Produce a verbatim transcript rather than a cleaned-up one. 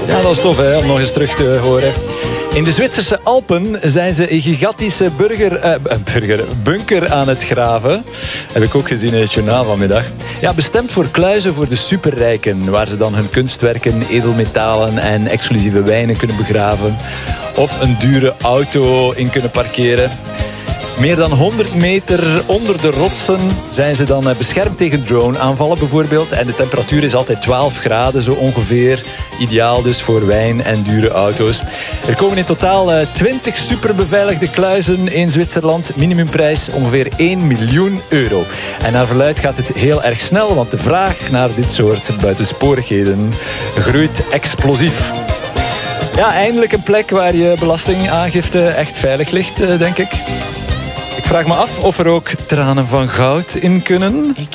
Ja, dat was tof hè, om nog eens terug te horen. In de Zwitserse Alpen zijn ze een gigantische burger, eh, burger, bunker aan het graven. Heb ik ook gezien in het journaal vanmiddag. Ja, bestemd voor kluizen voor de superrijken, waar ze dan hun kunstwerken, edelmetalen en exclusieve wijnen kunnen begraven. Of een dure auto in kunnen parkeren. Meer dan honderd meter onder de rotsen zijn ze dan beschermd tegen drone-aanvallen bijvoorbeeld. En de temperatuur is altijd twaalf graden zo ongeveer. Ideaal dus voor wijn en dure auto's. Er komen in totaal twintig superbeveiligde kluizen in Zwitserland. Minimumprijs ongeveer één miljoen euro. En naar verluidt gaat het heel erg snel, want de vraag naar dit soort buitensporigheden groeit explosief. Ja, eindelijk een plek waar je belastingaangifte echt veilig ligt, denk ik. Ik vraag me af of er ook tranen van goud in kunnen. Ik